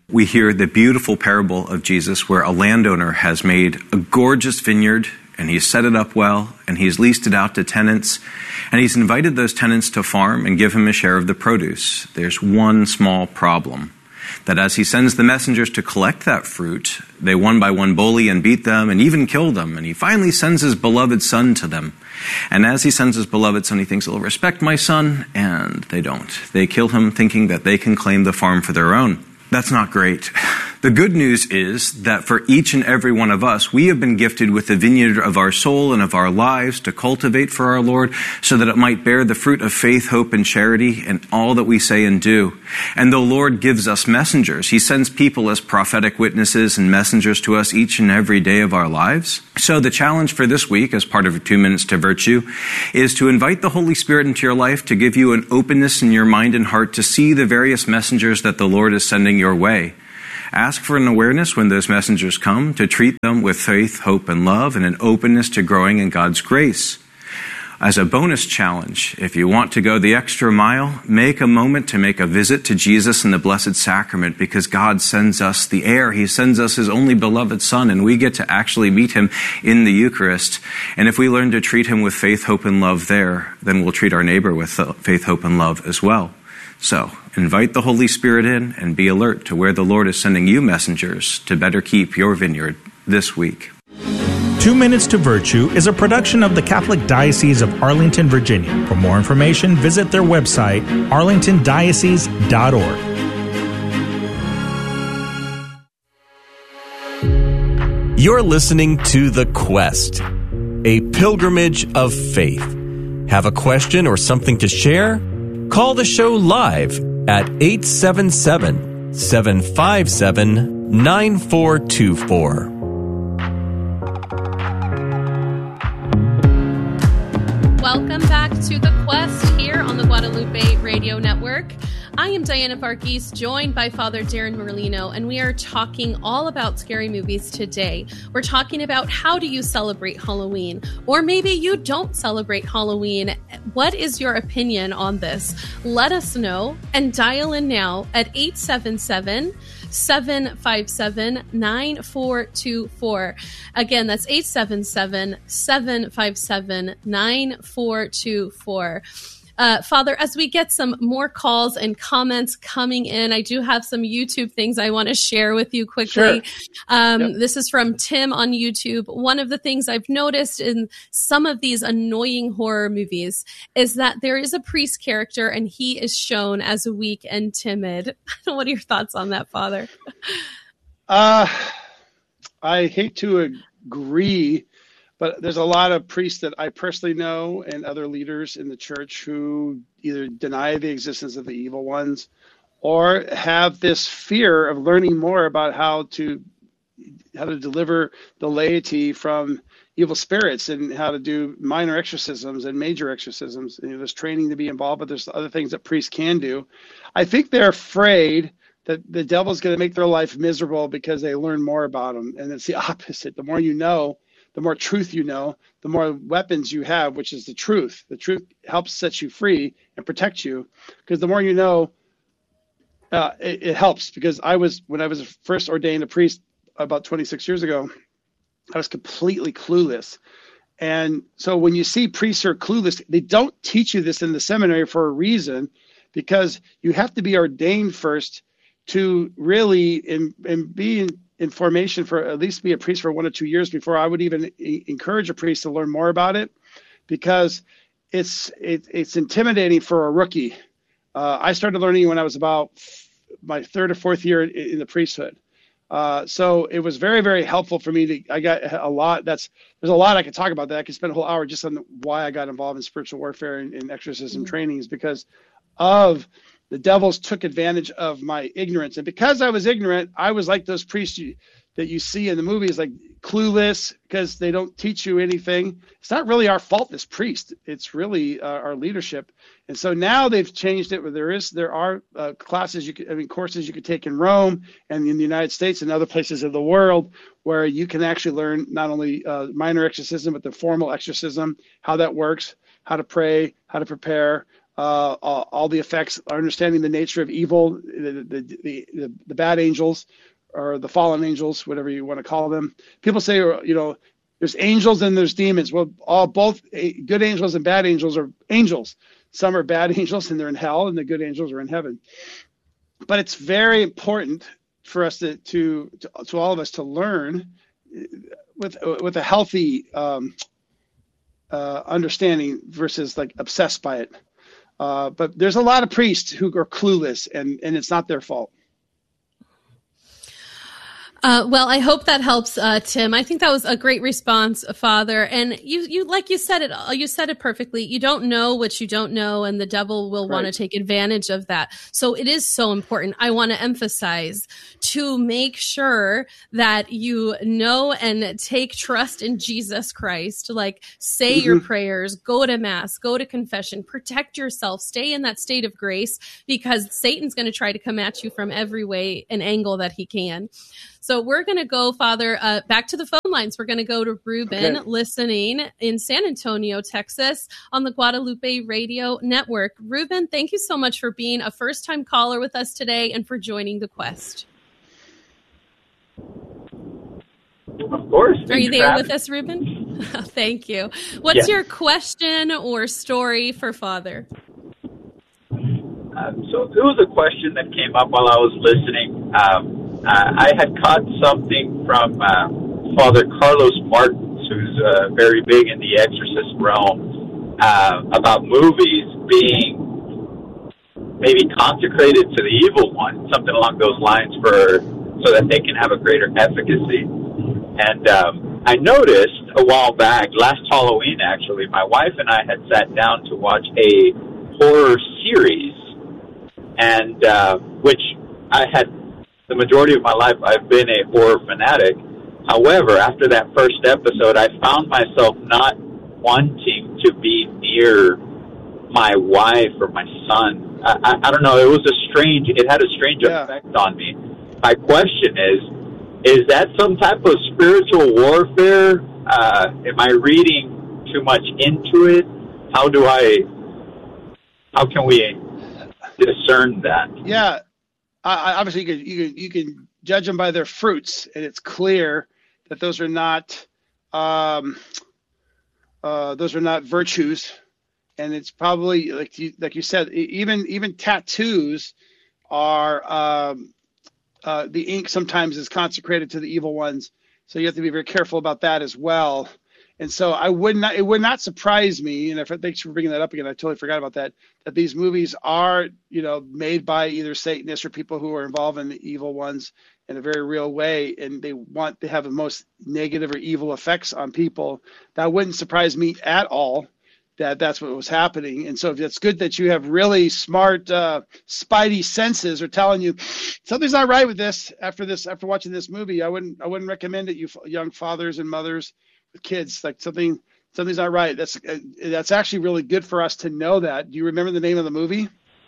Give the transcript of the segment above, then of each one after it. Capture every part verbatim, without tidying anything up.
We hear the beautiful parable of Jesus where a landowner has made a gorgeous vineyard and he's set it up well and he's leased it out to tenants and he's invited those tenants to farm and give him a share of the produce. There's one small problem, that as he sends the messengers to collect that fruit, they one by one bully and beat them and even kill them. And he finally sends his beloved son to them. And as he sends his beloved son, he thinks, they'll respect my son, and they don't. They kill him thinking that they can claim the farm for their own. That's not great. The good news is that for each and every one of us, we have been gifted with the vineyard of our soul and of our lives to cultivate for our Lord so that it might bear the fruit of faith, hope, and charity in all that we say and do. And the Lord gives us messengers. He sends people as prophetic witnesses and messengers to us each and every day of our lives. So the challenge for this week, as part of Two Minutes to Virtue, is to invite the Holy Spirit into your life to give you an openness in your mind and heart to see the various messengers that the Lord is sending your way. Ask for an awareness when those messengers come, to treat them with faith, hope, and love, and an openness to growing in God's grace. As a bonus challenge, if you want to go the extra mile, make a moment to make a visit to Jesus in the Blessed Sacrament, because God sends us the heir. He sends us his only beloved Son, and we get to actually meet him in the Eucharist. And if we learn to treat him with faith, hope, and love there, then we'll treat our neighbor with faith, hope, and love as well. So, invite the Holy Spirit in and be alert to where the Lord is sending you messengers to better keep your vineyard this week. Two Minutes to Virtue is a production of the Catholic Diocese of Arlington, Virginia. For more information, visit their website, arlington diocese dot org. You're listening to The Quest, a pilgrimage of faith. Have a question or something to share? Call the show live at eight seven seven, seven five seven, nine four two four. Welcome back to The Quest here on the Guadalupe Radio Network. I am Diana Barkis, joined by Father Darren Merlino, and we are talking all about scary movies today. We're talking about how do you celebrate Halloween, or maybe you don't celebrate Halloween. What is your opinion on this? Let us know and dial in now at eight seven seven, seven five seven, nine four two four. Again, that's eight seven seven, seven five seven, nine four two four. Uh, Father, as we get some more calls and comments coming in, I do have some YouTube things I want to share with you quickly. Sure. Um, Yep. This is from Tim on YouTube. One of the things I've noticed in some of these annoying horror movies is that there is a priest character and he is shown as weak and timid. What are your thoughts on that, Father? Uh, I hate to agree, but there's a lot of priests that I personally know and other leaders in the church who either deny the existence of the evil ones or have this fear of learning more about how to how to deliver the laity from evil spirits and how to do minor exorcisms and major exorcisms. You know, there's training to be involved, but there's other things that priests can do. I think they're afraid that the devil's going to make their life miserable because they learn more about him. And it's the opposite. The more you know, the more truth you know, the more weapons you have, which is the truth. The truth helps set you free and protect you, because the more you know, uh, it, it helps. Because I was, when I was first ordained a priest about twenty-six years ago, I was completely clueless. And so when you see priests are clueless, they don't teach you this in the seminary for a reason, because you have to be ordained first to really in, in be in, in formation for at least be a priest for one or two years before I would even e- encourage a priest to learn more about it, because it's it, it's intimidating for a rookie. Uh, I started learning when I was about my third or fourth year in, in the priesthood. Uh, so it was very, very helpful for me to, I got a lot, that's, there's a lot I could talk about that. I could spend a whole hour just on why I got involved in spiritual warfare and, and exorcism mm-hmm. trainings, because of the devils took advantage of my ignorance. And because I was ignorant, I was like those priests you, that you see in the movies, like clueless, because they don't teach you anything. It's not really our fault as priests. It's really uh, our leadership. And so now they've changed it where there is, there are uh, classes, you could, I mean, courses you could take in Rome and in the United States and other places of the world where you can actually learn not only uh, minor exorcism, but the formal exorcism, how that works, how to pray, how to prepare, uh, all, all the effects, understanding the nature of evil, the, the, the, the, the bad angels or the fallen angels, whatever you want to call them. People say, you know, there's angels and there's demons. Well, all both good angels and bad angels are angels. Some are bad angels and they're in hell, and the good angels are in heaven. But it's very important for us to, to, to, to all of us to learn with with a healthy um, uh, understanding versus like obsessed by it. Uh, but there's a lot of priests who are clueless, and, and it's not their fault. Uh, well, I hope that helps, uh, Tim. I think that was a great response, Father. And you, you, like you said it, you said it perfectly. You don't know what you don't know, and the devil will Right. want to take advantage of that. So it is so important. I want to emphasize to make sure that you know and take trust in Jesus Christ. Like, say Mm-hmm. your prayers, go to mass, go to confession, protect yourself, stay in that state of grace, because Satan's going to try to come at you from every way and angle that he can. So we're going to go, Father, uh, back to the phone lines. We're going to go to Ruben, Okay. listening in San Antonio, Texas, on the Guadalupe Radio Network. Ruben, thank you so much for being a first-time caller with us today and for joining the quest. Of course. Are you Thanks for there having with us, Ruben? Thank you. What's Yes. your question or story for Father? Um, so it was a question that came up while I was listening. Um, uh, I had caught something from uh, Father Carlos Martins, who's uh, very big in the exorcist realm, uh, about movies being maybe consecrated to the evil one, something along those lines, for so that they can have a greater efficacy. And um, I noticed a while back, last Halloween actually, my wife and I had sat down to watch a horror series, and uh, which I had, the majority of my life, I've been a horror fanatic. However, after that first episode, I found myself not wanting to be near my wife or my son. I, I, I don't know. It was a strange, it had a strange Yeah. effect on me. My question is, is that some type of spiritual warfare? Uh, am I reading too much into it? How do I, how can we discern that? Yeah, I, I- obviously you can, you can you can judge them by their fruits, and it's clear that those are not um, uh, those are not virtues, and it's probably like you, like you said, e- even even tattoos are um, uh, the ink sometimes is consecrated to the evil ones, so you have to be very careful about that as well. And so I would not, it would not surprise me, and if, thanks for bringing that up again, I totally forgot about that, that these movies are, you know, made by either Satanists or people who are involved in the evil ones in a very real way, and they want to have the most negative or evil effects on people. That wouldn't surprise me at all, that that's what was happening. And so if it's good that you have really smart uh, spidey senses are telling you something's not right with this after this, after watching this movie, I wouldn't, I wouldn't recommend it, you f- young fathers and mothers with kids, like something, something's not right. That's, uh, that's actually really good for us to know that. Do you remember the name of the movie?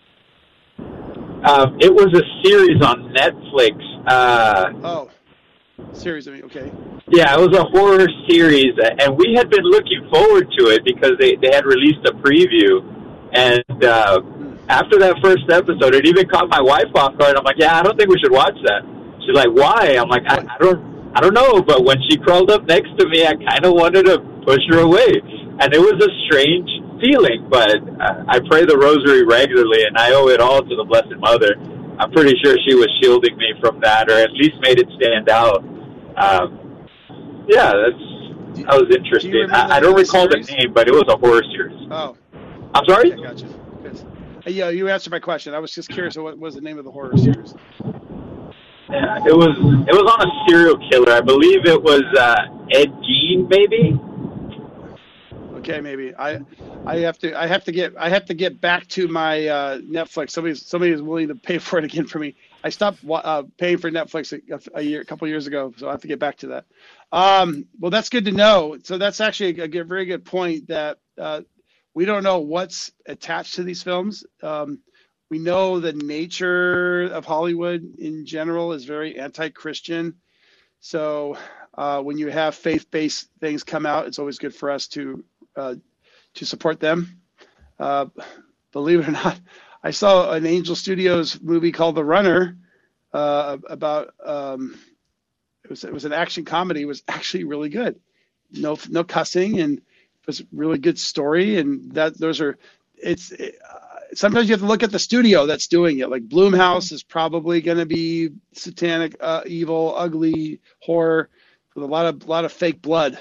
Um, it was a series on Netflix. Uh, Oh, series. I mean, okay. yeah, it was a horror series, and we had been looking forward to it because they, they had released a preview. And uh, after that first episode, it even caught my wife off guard. I'm like, yeah, I don't think we should watch that. She's like, why? I'm like, I, I don't I don't know. But when she crawled up next to me, I kind of wanted to push her away. And it was a strange feeling, but uh, I pray the rosary regularly, and I owe it all to the Blessed Mother. I'm pretty sure she was shielding me from that, or at least made it stand out. Um, yeah, that's that was Do you interesting. remember the I, I don't name of the recall the series? name, but it was a horror series. Oh, I'm sorry? okay, gotcha. Good. Hey, yeah, you answered my question. I was just curious what was the name of the horror series. Yeah, it was it was on a serial killer. I believe it was uh, Ed Gein, maybe. Okay, maybe I, I have to, I have to get, I have to get back to my uh, Netflix. Somebody, somebody is willing to pay for it again for me. I stopped uh, paying for Netflix a, a year, a couple years ago, so I have to get back to that. Um, well, that's good to know. So that's actually a, good, very good point that uh, we don't know what's attached to these films. Um, we know the nature of Hollywood in general is very anti-Christian. So uh, when you have faith-based things come out, it's always good for us to uh, to support them. Uh, believe it or not, I saw an Angel Studios movie called The Runner uh, about um, it was it was an action comedy. It was actually really good. No no cussing, and it was a really good story. And that those are it's. It, uh, sometimes you have to look at the studio that's doing it. Like Blumhouse is probably going to be satanic, uh, evil, ugly horror with a lot of lot of fake blood.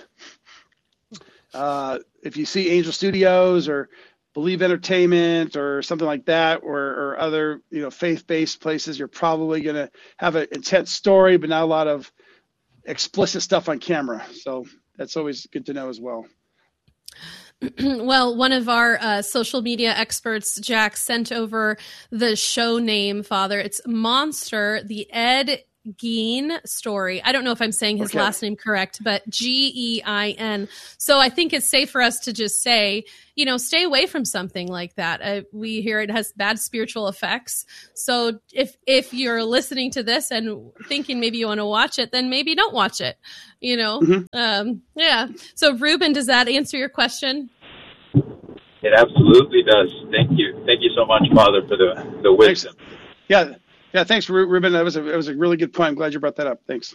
Uh, if you see Angel Studios or Believe Entertainment or something like that, or, or other, you know, faith-based places, you're probably going to have an intense story, but not a lot of explicit stuff on camera. So that's always good to know as well. Well, one of our uh, social media experts, Jack, sent over the show name, Father. It's Monster, the Ed Gein story. I don't know if I'm saying his okay. last name correct, but G E I N. So I think it's safe for us to just say, you know, stay away from something like that. Uh, we hear it has bad spiritual effects. So if if you're listening to this and thinking maybe you want to watch it, then maybe don't watch it. You know, mm-hmm. um, yeah. So Ruben, does that answer your question? It absolutely does. Thank you. Thank you so much, Father, for the the wisdom. Thanks. Yeah. Yeah, thanks, Ruben. That was a, that was a really good point. I'm glad you brought that up. Thanks.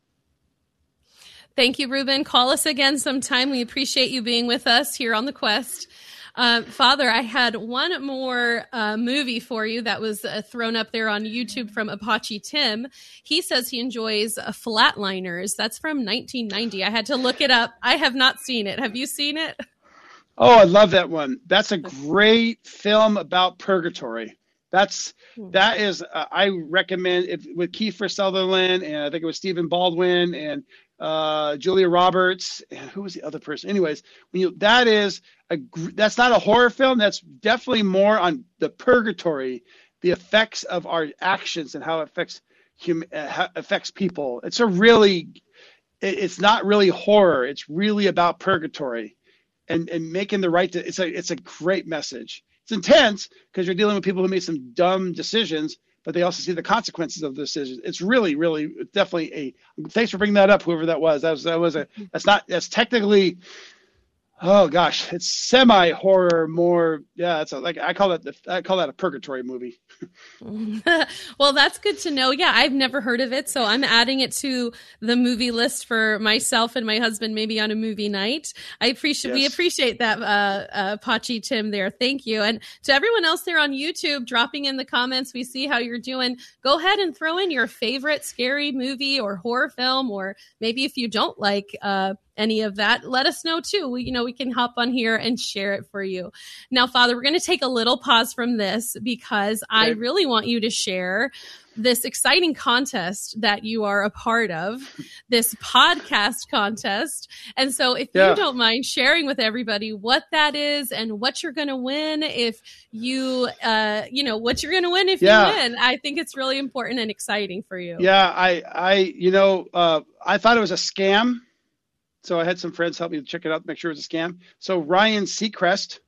Thank you, Ruben. Call us again sometime. We appreciate you being with us here on The Quest. Uh, Father, I had one more uh, movie for you that was uh, thrown up there on YouTube from Apache Tim. He says he enjoys uh, Flatliners. That's from nineteen ninety. I had to look it up. I have not seen it. Have you seen it? Oh, I love that one. That's a great film about purgatory. That's that is uh, I recommend it with Kiefer Sutherland, and I think it was Stephen Baldwin and uh, Julia Roberts, and who was the other person? Anyways, when you that is a that's not a horror film. That's definitely more on the purgatory, the effects of our actions and how it affects hum, uh, how it affects people. It's a really it, it's not really horror. It's really about purgatory and and making the right. To, it's a it's a great message. It's intense because you're dealing with people who made some dumb decisions, but they also see the consequences of the decisions. It's really, really, definitely a. Thanks for bringing that up, whoever that was. That was that was a. That's not. That's technically. Oh gosh, it's semi horror, more. Yeah, it's a, like I call it. The, I call that a purgatory movie. Well, that's good to know. Yeah, I've never heard of it, so I'm adding it to the movie list for myself and my husband, maybe on a movie night. I appreciate yes. we appreciate that, uh, uh, Pachi Tim there. Thank you, and to everyone else there on YouTube, dropping in the comments. We see how you're doing. Go ahead and throw in your favorite scary movie or horror film, or maybe if you don't like uh, any of that, let us know too. We, you know, we can hop on here and share it for you. Now, Father, we're going to take a little pause from this because okay. I really want you to share this exciting contest that you are a part of, this podcast contest. And so if yeah. you don't mind sharing with everybody what that is and what you're going to win if you, uh, you know, what you're going to win if yeah. you win, I think it's really important and exciting for you. Yeah, I, I, you know, uh, I thought it was a scam. So I had some friends help me check it out, make sure it was a scam. So Ryan Seacrest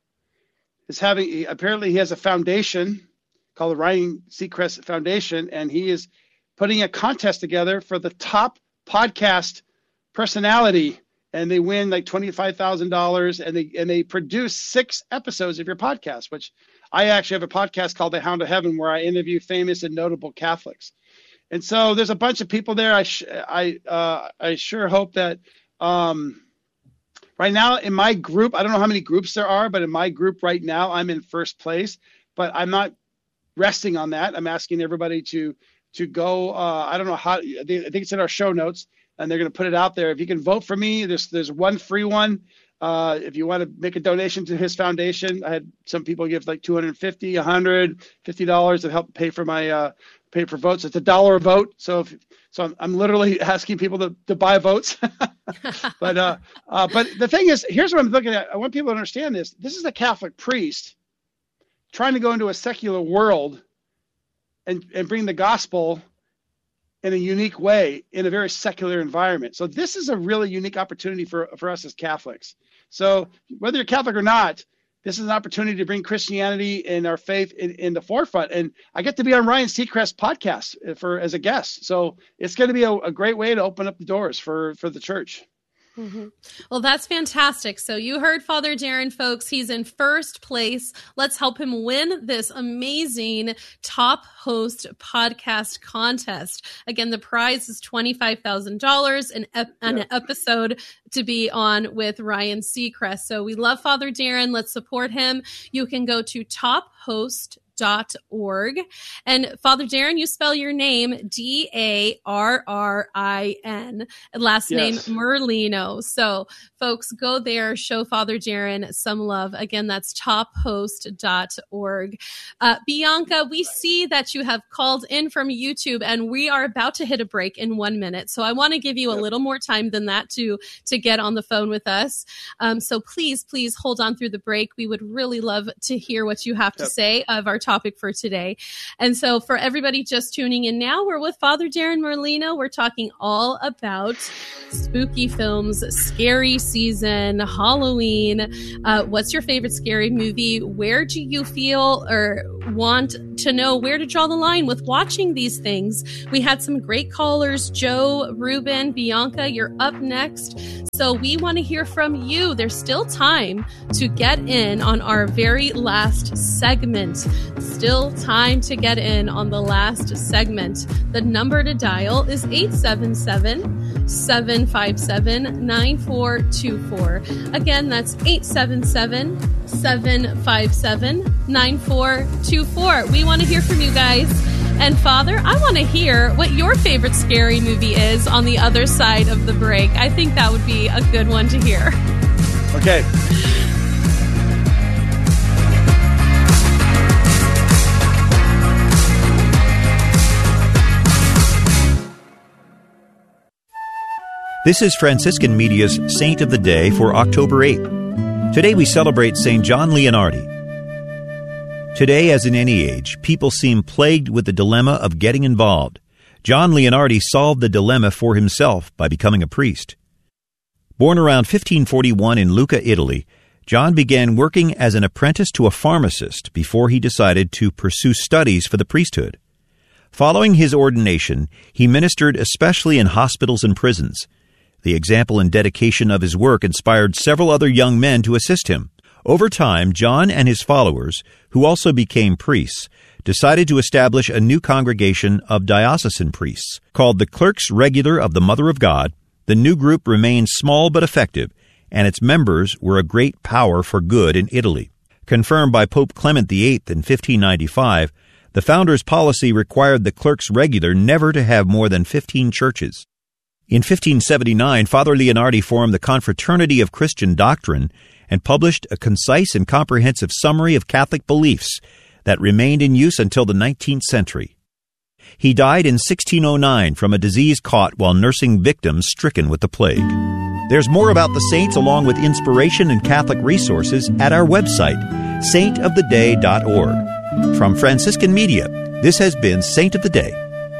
is having, apparently he has a foundation called the Ryan Seacrest Foundation, and he is putting a contest together for the top podcast personality, and they win like twenty-five thousand dollars, and they and they produce six episodes of your podcast, which I actually have a podcast called The Hound of Heaven where I interview famous and notable Catholics. And so there's a bunch of people there. I sh- I uh, I sure hope that um, right now in my group, I don't know how many groups there are, but in my group right now, I'm in first place, but I'm not resting on that. I'm asking everybody to to go. Uh, I don't know how. I think it's in our show notes, and they're going to put it out there. If you can vote for me, there's there's one free one. Uh, if you want to make a donation to his foundation, I had some people give like two hundred fifty dollars, one hundred fifty dollars to help pay for my uh, pay for votes. It's a dollar a vote. So if, so I'm, I'm literally asking people to, to buy votes. but uh, uh, but the thing is, here's what I'm looking at. I want people to understand this. This is a Catholic priest trying to go into a secular world and, and bring the gospel in a unique way in a very secular environment. So this is a really unique opportunity for, for us as Catholics. So whether you're Catholic or not, this is an opportunity to bring Christianity and our faith in, in the forefront. And I get to be on Ryan Seacrest's podcast for as a guest. So it's going to be a, a great way to open up the doors for, for the church. Mm-hmm. Well, that's fantastic. So you heard Father Darren, folks. He's in first place. Let's help him win this amazing Top Host podcast contest. Again, the prize is twenty-five thousand dollars, an, ep- yeah. an episode to be on with Ryan Seacrest. So we love Father Darren. Let's support him. You can go to top host dot org. And Father Darren, you spell your name D A R R I N, last yes. name Merlino. So folks, go there, show Father Darren some love. Again, that's top host dot org. Uh, Bianca, we see that you have called in from YouTube, and we are about to hit a break in one minute. So I want to give you a yep. little more time than that to, to get on the phone with us. Um, so please, please hold on through the break. We would really love to hear what you have yep. to say of our topic for today. And so for everybody just tuning in now, we're with Father Darren Merlino. We're talking all about spooky films, scary season, Halloween. Uh, what's your favorite scary movie? Where do you feel or want to know where to draw the line with watching these things? We had some great callers, Joe, Ruben, Bianca, you're up next. So we want to hear from you. There's still time to get in on our very last segment. Still time to get in on the last segment. The number to dial is eight seven seven, seven five seven, nine four two four. Again, that's eight seven seven, seven five seven, nine four two four. We want to hear from you guys. And Father, I want to hear what your favorite scary movie is on the other side of the break. I think that would be a good one to hear. Okay. This is Franciscan Media's Saint of the Day for October eighth. Today we celebrate Saint John Leonardi. Today, as in any age, people seem plagued with the dilemma of getting involved. John Leonardi solved the dilemma for himself by becoming a priest. Born around fifteen forty-one in Lucca, Italy, John began working as an apprentice to a pharmacist before he decided to pursue studies for the priesthood. Following his ordination, he ministered especially in hospitals and prisons. The example and dedication of his work inspired several other young men to assist him. Over time, John and his followers, who also became priests, decided to establish a new congregation of diocesan priests. Called the Clerks Regular of the Mother of God, the new group remained small but effective, and its members were a great power for good in Italy. Confirmed by Pope Clement the eighth in fifteen ninety-five, the founders' policy required the Clerks Regular never to have more than fifteen churches. In fifteen seventy-nine, Father Leonardi formed the Confraternity of Christian Doctrine and published a concise and comprehensive summary of Catholic beliefs that remained in use until the nineteenth century. He died in sixteen oh nine from a disease caught while nursing victims stricken with the plague. There's more about the saints along with inspiration and Catholic resources at our website, saint of the day dot org. From Franciscan Media, this has been Saint of the Day.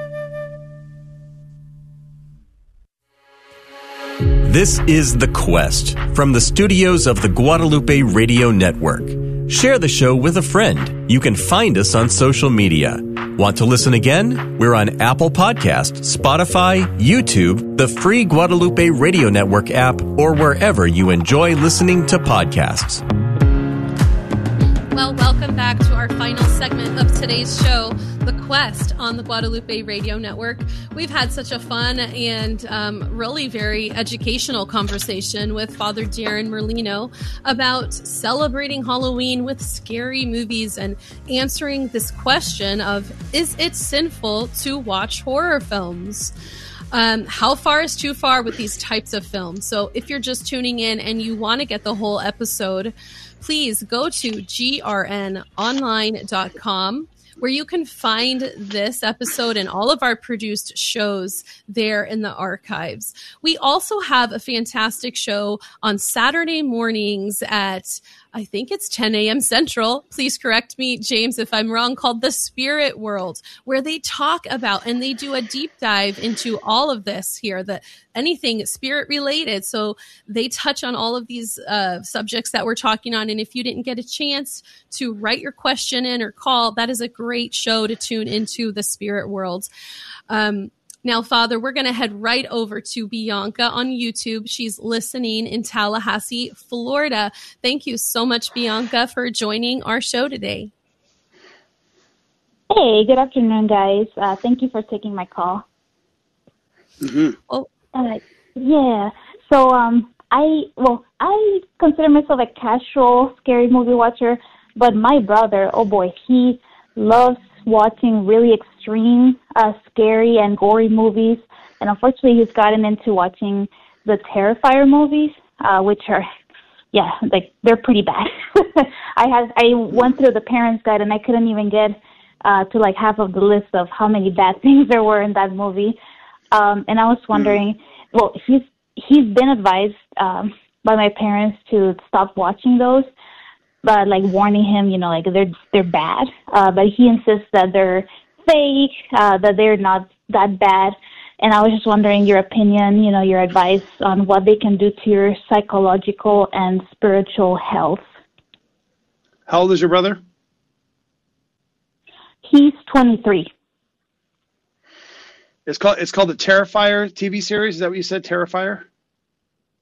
This is The Quest from the studios of the Guadalupe Radio Network. Share the show with a friend. You can find us on social media. Want to listen again? We're on Apple Podcasts, Spotify, YouTube, the free Guadalupe Radio Network app, or wherever you enjoy listening to podcasts. Well, welcome back to our final segment of today's show, The Quest on the Guadalupe Radio Network. We've had such a fun and um, really very educational conversation with Father Darren Merlino about celebrating Halloween with scary movies and answering this question of, is it sinful to watch horror films? Um, how far is too far with these types of films? So if you're just tuning in and you want to get the whole episode, please go to G R N online dot com, where you can find this episode and all of our produced shows there in the archives. We also have a fantastic show on Saturday mornings at, I think it's ten a.m. Central. Please correct me, James, if I'm wrong, called The Spirit World, where they talk about and they do a deep dive into all of this here, that anything spirit related. So they touch on all of these uh, subjects that we're talking on. And if you didn't get a chance to write your question in or call, that is a great show to tune into, The Spirit World. Um, Now, Father, we're going to head right over to Bianca on YouTube. She's listening in Tallahassee, Florida. Thank you so much, Bianca, for joining our show today. Hey, good afternoon, guys. Uh, thank you for taking my call. Mm-hmm. Oh, uh, yeah. So, um, I well, I consider myself a casual scary movie watcher, but my brother, oh boy, he loves watching really extreme, uh, scary and gory movies, and unfortunately, he's gotten into watching the Terrifier movies, uh, which are, yeah, like they're pretty bad. I had I went through the parents' guide, and I couldn't even get uh, to like half of the list of how many bad things there were in that movie. Um, and I was wondering, well, he's he's been advised um, by my parents to stop watching those, but like warning him, you know, like they're they're bad. Uh, but he insists that they're fake, uh, that they're not that bad. And I was just wondering your opinion, you know, your advice on what they can do to your psychological and spiritual health. How old is your brother? He's twenty-three. It's called it's called the Terrifier T V series. Is that what you said, Terrifier?